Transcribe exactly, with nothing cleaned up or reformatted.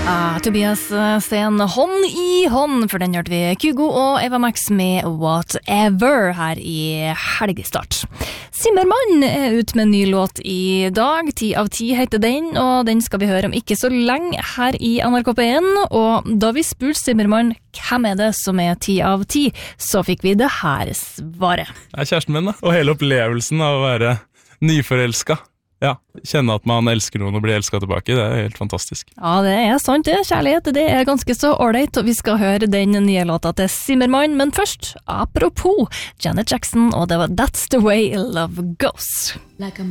Ah, Tobias Sten, hånd i hånd, for den hørte vi Kygo og Eva Max med Whatever her i helgestart. Simmermann er ut med en ny låt i dag, ti av ti heter den, og den skal vi høre om ikke så lenge her i N R K P en, og da vi spurte Simmermann hvem er det som er ti av ti, så fikk vi det her svaret. Det er kjæresten min da, og hele opplevelsen av å være nyforelsket. Ja, kjenne at man elsker noen og blir elsket tilbake, det er helt fantastisk. Ja, det er sant det. Kjærlighet, det er ganske så ordentlig, og vi skal høre den nye låta til Simmermann, men først, apropos Janet Jackson, og det var That's the Way Love Goes. Like